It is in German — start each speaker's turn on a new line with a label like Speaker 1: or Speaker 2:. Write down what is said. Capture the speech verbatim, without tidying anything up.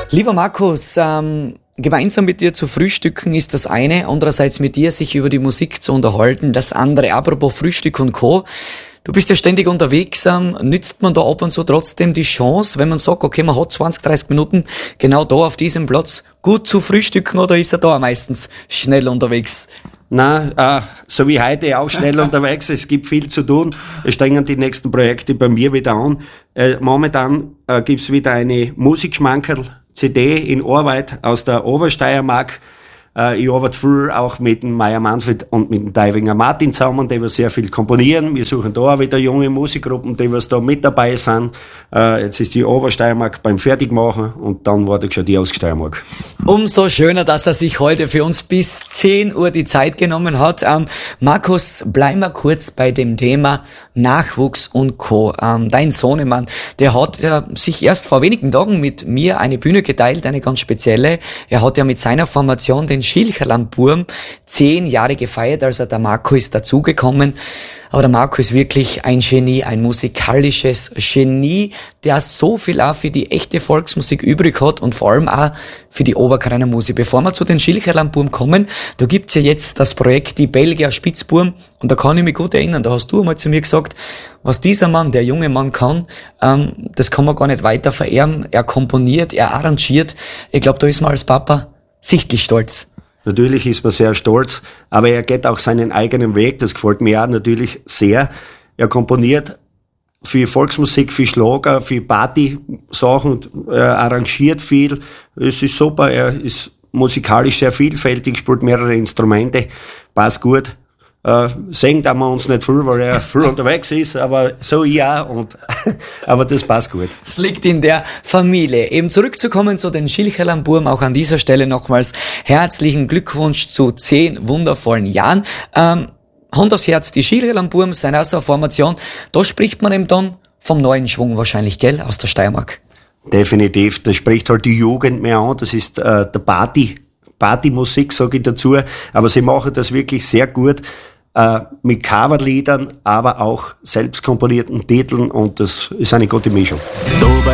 Speaker 1: Lieber Markus, ähm, gemeinsam mit dir zu frühstücken ist das eine, andererseits mit dir sich über die Musik zu unterhalten, das andere. Apropos Frühstück und Co. Du bist ja ständig unterwegs, ähm, nützt man da ab und zu trotzdem die Chance, wenn man sagt, okay, man hat zwanzig, dreißig Minuten genau da auf diesem Platz gut zu frühstücken, oder ist er da meistens schnell unterwegs?
Speaker 2: Nein, äh, so wie heute auch schnell unterwegs. Es gibt viel zu tun. Es stehen die nächsten Projekte bei mir wieder an. Äh, momentan äh, gibt's wieder eine Musikschmankerl-C D in Arbeit aus der Obersteiermark. Äh, ich arbeite viel auch mit dem Meier Manfred und mit dem Deivinger Martin zusammen, die wir sehr viel komponieren. Wir suchen da auch wieder junge Musikgruppen, die was da mit dabei sind. Äh, jetzt ist die Obersteiermark beim Fertigmachen und dann war da schon die Oststeiermark.
Speaker 1: Umso schöner, dass er sich heute für uns bis zehn Uhr die Zeit genommen hat. Ähm, Markus, bleiben wir kurz bei dem Thema Nachwuchs und Co. Ähm, dein Sohnemann, der hat äh, sich erst vor wenigen Tagen mit mir eine Bühne geteilt, eine ganz spezielle. Er hat ja mit seiner Formation den Schilcherlandburm zehn Jahre gefeiert, also der Marco ist dazugekommen. Aber der Marco ist wirklich ein Genie, ein musikalisches Genie, der so viel auch für die echte Volksmusik übrig hat und vor allem auch für die Oberkreiner Musik. Bevor wir zu den Schilcherlandburm kommen, da gibt's ja jetzt das Projekt Die Belgier Spitzburm und da kann ich mich gut erinnern, da hast du einmal zu mir gesagt, was dieser Mann, der junge Mann kann, ähm, das kann man gar nicht weiter verehren. Er komponiert, er arrangiert. Ich glaube, da ist man als Papa sichtlich stolz.
Speaker 2: Natürlich ist man sehr stolz, aber er geht auch seinen eigenen Weg, das gefällt mir auch natürlich sehr. Er komponiert viel Volksmusik, viel Schlager, viel Party-Sachen, er arrangiert viel. Es ist super, er ist musikalisch sehr vielfältig, spielt mehrere Instrumente, passt gut. Äh, singen tun wir uns nicht viel, weil er viel unterwegs ist, aber so ja, und aber das passt gut.
Speaker 1: Es liegt in der Familie. Eben zurückzukommen zu den Schilcherlandburm, auch an dieser Stelle nochmals herzlichen Glückwunsch zu zehn wundervollen Jahren. Ähm, Hand aufs Herz, die Schilcherlandburm sind auch so eine Formation, da spricht man eben dann vom neuen Schwung wahrscheinlich, gell, aus der Steiermark.
Speaker 2: Definitiv, da spricht halt die Jugend mehr an, das ist äh, der Party, Partymusik, sage ich dazu, aber sie machen das wirklich sehr gut. Äh, mit Coverliedern, aber auch selbst komponierten Titeln und das ist eine gute Mischung.